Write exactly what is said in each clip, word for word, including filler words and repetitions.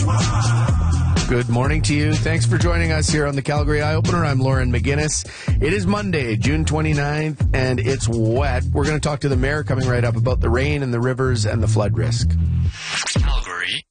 Good morning to you. Thanks for joining us here on the Calgary Eye Opener. I'm Lauren McGinnis. It is Monday, June twenty-ninth, and it's wet. We're going to talk to the mayor coming right up about the rain and the rivers and the flood risk. Calgary.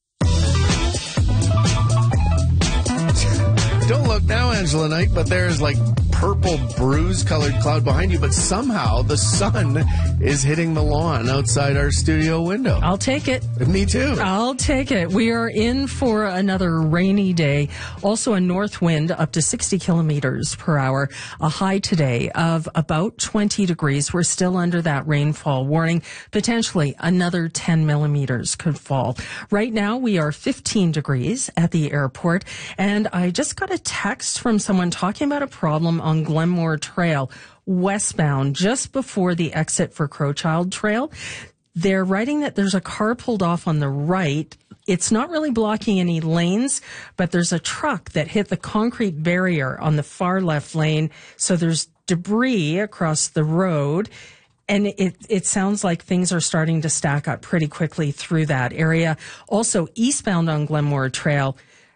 Don't look now, Angela Knight, but there's like purple bruise-colored cloud behind you, but somehow the sun is hitting the lawn outside our studio window. I'll take it. Me too. I'll take it. We are in for another rainy day. Also a north wind up to sixty kilometers per hour. A high today of about twenty degrees. We're still under that rainfall warning. Potentially another ten millimeters could fall. Right now we are fifteen degrees at the airport, and I just got a text from someone talking about a problem on Glenmore Trail westbound just before the exit for Crowchild Trail. They're writing that there's a car pulled off on the right. It's not really blocking any lanes, but there's a truck that hit the concrete barrier on the far left lane. So there's debris across the road. And it, it sounds like things are starting to stack up pretty quickly through that area. Also, eastbound on Glenmore Trail,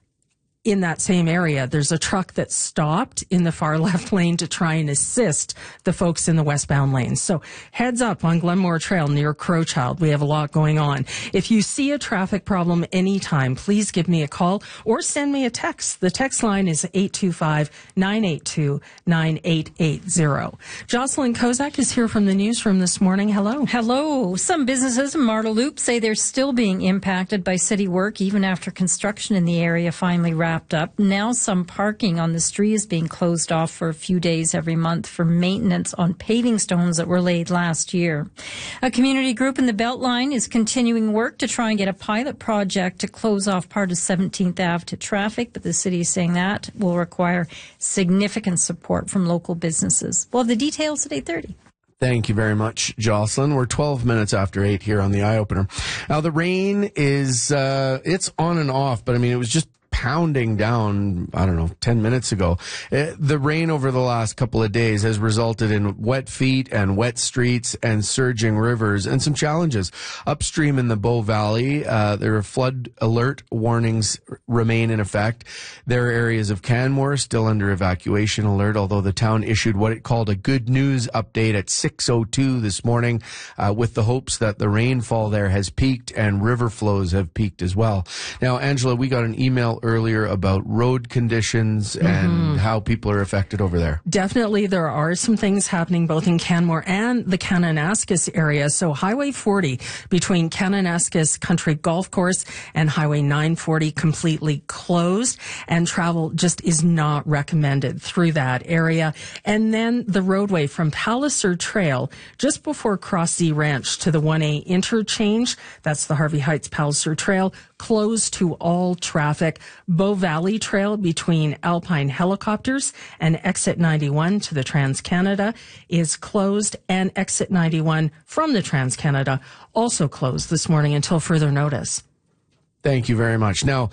in that same area, there's a truck that stopped in the far left lane to try and assist the folks in the westbound lanes. So heads up on Glenmore Trail near Crowchild. We have a lot going on. If you see a traffic problem anytime, please give me a call or send me a text. The text line is eight two five, nine eight two, nine eight eight zero. Jocelyn Kozak is here from the newsroom this morning. Hello. Hello. Some businesses in Marda Loop say they're still being impacted by city work even after construction in the area finally wrapped up. Now some parking on the street is being closed off for a few days every month for maintenance on paving stones that were laid last year. A community group in the Beltline is continuing work to try and get a pilot project to close off part of seventeenth Avenue to traffic, but the city is saying that will require significant support from local businesses. We'll have the details at eight thirty. Thank you very much, Jocelyn. We're twelve minutes after eight here on the Eye Opener. Now, the rain is, uh, it's on and off, but I mean, it was just pounding down, I don't know, ten minutes ago. Uh, the rain over the last couple of days has resulted in wet feet and wet streets and surging rivers and some challenges. Upstream in the Bow Valley, uh, there are flood alert warnings remain in effect. There are areas of Canmore still under evacuation alert, although the town issued what it called a good news update at six oh two this morning, uh, with the hopes that the rainfall there has peaked and river flows have peaked as well. Now, Angela, we got an email earlier about road conditions and mm-hmm. how people are affected over there. Definitely, there are some things happening both in Canmore and the Kananaskis area. So Highway forty between Kananaskis Country Golf Course and Highway nine forty completely closed, and travel just is not recommended through that area. And then the roadway from Palliser Trail just before Cross Z Ranch to the one A interchange, that's the Harvey Heights Palliser Trail, closed to all traffic. Bow Valley Trail between Alpine Helicopters and Exit ninety-one to the Trans-Canada is closed, and Exit ninety-one from the Trans-Canada also closed this morning until further notice. Thank you very much. Now,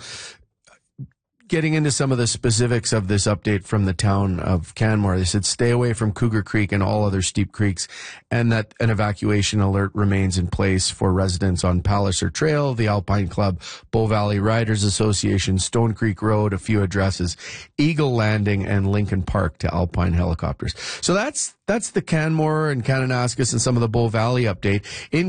getting into some of the specifics of this update from the town of Canmore, they said stay away from Cougar Creek and all other steep creeks, and that an evacuation alert remains in place for residents on Palliser Trail, the Alpine Club, Bow Valley Riders Association, Stone Creek Road, a few addresses, Eagle Landing, and Lincoln Park to Alpine Helicopters. So that's that's the Canmore and Kananaskis and some of the Bow Valley update. In